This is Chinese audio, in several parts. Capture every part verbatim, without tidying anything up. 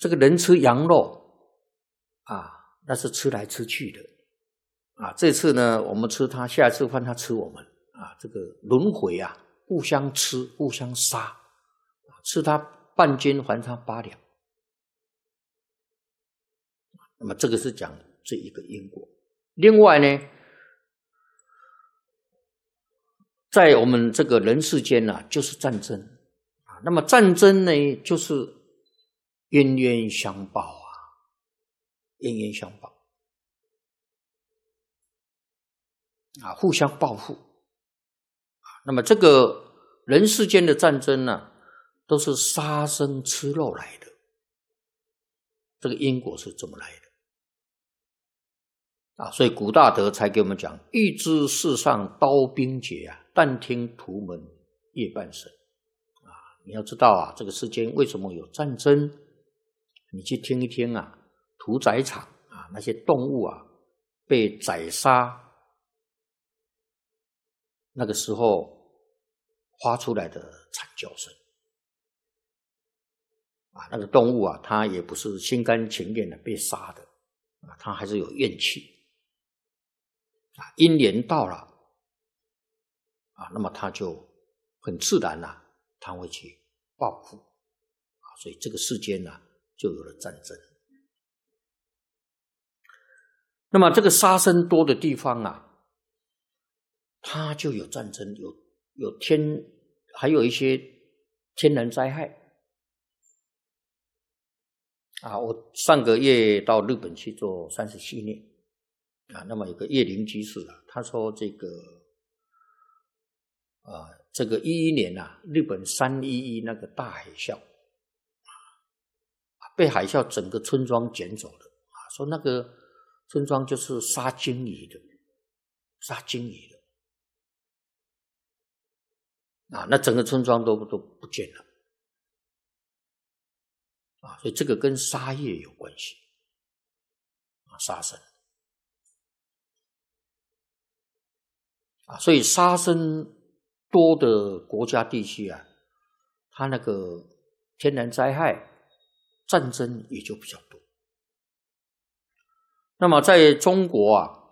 这个人吃羊肉啊，那是吃来吃去的啊。这次呢，我们吃它，下一次换它吃我们啊，这个轮回啊，互相吃，互相杀，吃它半斤还它八两。那么这个是讲这一个因果。另外呢，在我们这个人世间啊，就是战争啊。那么战争呢，就是冤冤相报啊，冤冤相报啊，互相报复啊。那么这个人世间的战争呢、啊，都是杀生吃肉来的，这个因果是这么来的。啊，所以古大德才给我们讲：欲知世上刀兵劫啊，但听屠门夜半声。啊，你要知道啊，这个世间为什么有战争？你去听一听啊，屠宰场啊，那些动物啊被宰杀，那个时候发出来的惨叫声。啊，那个动物啊，它也不是心甘情愿的被杀的啊，它还是有怨气。啊，因缘到了啊，那么他就很自然啦、啊，他会去报复啊，所以这个世间呢、啊，就有了战争。那么这个杀生多的地方啊，它就有战争，有有天，还有一些天然灾害啊。我上个月到日本去做三十系列。啊，那么有个叶灵居士啊，他说这个，呃，这个一一年啊，日本三一一那个大海啸，被海啸整个村庄卷走了啊，说那个村庄就是杀鲸鱼的，杀鲸鱼的啊，那整个村庄都都不见了啊，所以这个跟杀业有关系啊，杀生。啊，所以杀生多的国家地区啊，它那个天然灾害、战争也就比较多。那么在中国啊，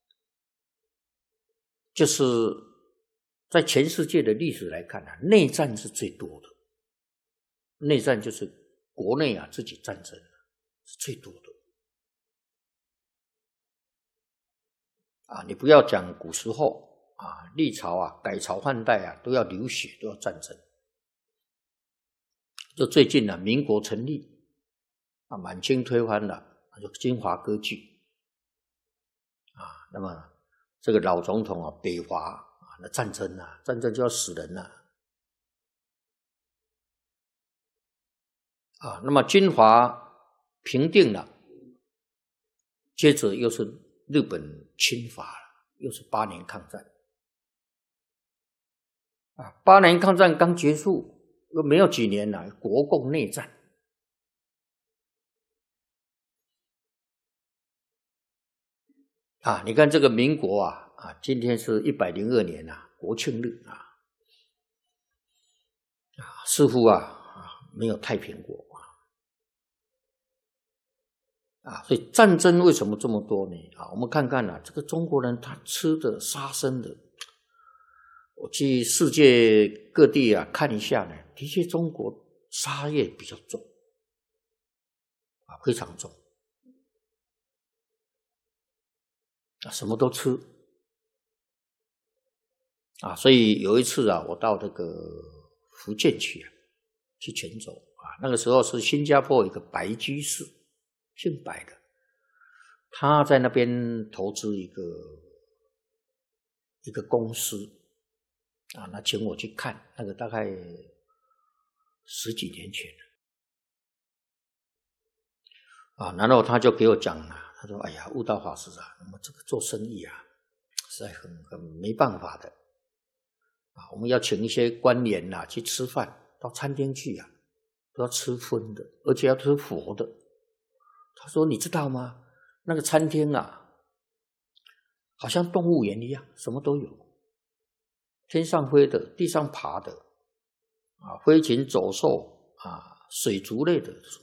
就是在全世界的历史来看啊，内战是最多的。内战就是国内啊自己战争是最多的。啊，你不要讲古时候。啊，历朝啊，改朝换代啊，都要流血，都要战争。就最近呢、啊，民国成立，啊，满清推翻了，就金华割据，啊，那么这个老总统啊，北伐啊，那战争啊，战争就要死人了，啊，那么金华平定了，接着又是日本侵华了，又是八年抗战。啊，八年抗战刚结束，又没有几年了，国共内战。啊，你看这个民国啊，啊，今天是一百零二年啊，国庆日啊，啊，似乎啊，啊没有太平过啊，啊，所以战争为什么这么多呢？啊，我们看看啊，这个中国人他吃的杀生的。我去世界各地啊看一下呢，的确中国杀业比较重啊，非常重啊，什么都吃啊。所以有一次啊，我到这个福建去啊，去泉州啊，那个时候是新加坡有一个白居士，姓白的，他在那边投资一个一个公司。啊，那请我去看，那个大概十几年前了。啊，然后他就给我讲啊，他说：“哎呀，悟道法师啊，我们这个做生意啊，实在很很没办法的。啊，我们要请一些官员呐、啊、去吃饭，到餐厅去啊，都要吃荤的，而且要吃佛的。”他说：“你知道吗？那个餐厅啊，好像动物园一样，什么都有。”天上飞的，地上爬的，啊，飞禽走兽啊，水族类的